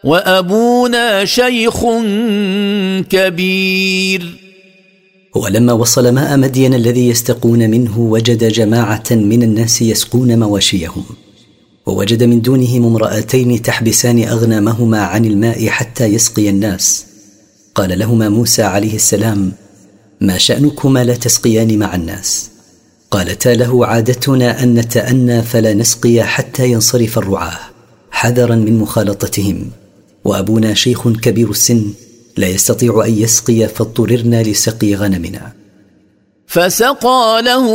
وأبونا شيخ كبير. ولما وصل ماء مدين الذي يستقون منه وجد جماعة من الناس يسقون مواشيهم، ووجد من دونهم امرأتين تحبسان أغنامهما عن الماء حتى يسقي الناس. قال لهما موسى عليه السلام: ما شأنكما لا تسقيان مع الناس؟ قالتا له: عادتنا أن نتأنى فلا نسقي حتى ينصرف الرعاة حذرا من مخالطتهم، وأبونا شيخ كبير السن لا يستطيع أن يسقي فاضطررنا لسقي غنمنا. فسقى له